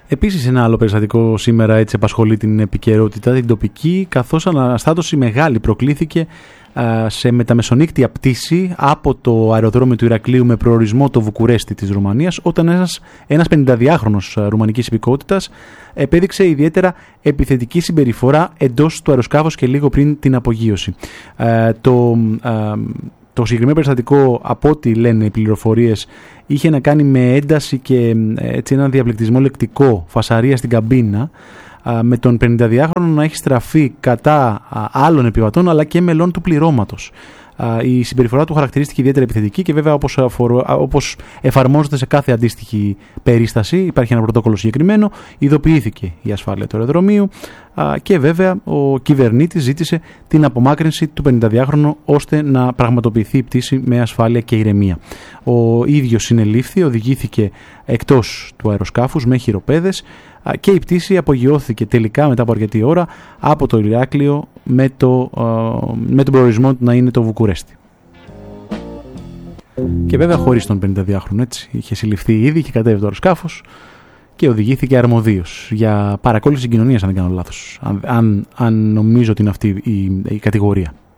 Επίσης ένα άλλο περιστατικό σήμερα έτσι απασχολεί την επικαιρότητα, την τοπική, καθώς αναστάτωση μεγάλη προκλήθηκε σε μεταμεσονύκτια πτήση από το αεροδρόμιο του Ηρακλείου με προορισμό το Βουκουρέστι της Ρουμανίας, όταν ένας 52χρονος ρουμανικής υπηκότητας επέδειξε ιδιαίτερα επιθετική συμπεριφορά εντός του αεροσκάφους και λίγο πριν την απογείωση. Το συγκεκριμένο περιστατικό, από ό,τι λένε οι πληροφορίες, είχε να κάνει με ένταση και έτσι έναν διαπληκτισμό λεκτικό, φασαρία στην καμπίνα, με τον 52χρονο να έχει στραφεί κατά άλλων επιβατών αλλά και μελών του πληρώματος. Η συμπεριφορά του χαρακτηρίστηκε ιδιαίτερα επιθετική και βέβαια όπως εφαρμόζεται σε κάθε αντίστοιχη περίσταση, υπάρχει ένα πρωτόκολλο συγκεκριμένο, ειδοποιήθηκε η ασφάλεια του αεροδρομίου και βέβαια ο κυβερνήτης ζήτησε την απομάκρυνση του 52χρονου ώστε να πραγματοποιηθεί η πτήση με ασφάλεια και ηρεμία. Ο ίδιος συνελήφθη, οδηγήθηκε εκτός του αεροσκάφους με χειροπέδες και η πτήση απογειώθηκε τελικά μετά από αρκετή ώρα από το Ηράκλειο με τον προορισμό του να είναι το Βουκουρέστι. Και βέβαια χωρίς τον 52χρονο, έτσι. Είχε συλληφθεί ήδη, είχε κατέβει το αεροσκάφος και οδηγήθηκε αρμοδίως για παρακόλληση συγκοινωνίας, αν δεν κάνω λάθος. Αν νομίζω ότι είναι αυτή η κατηγορία.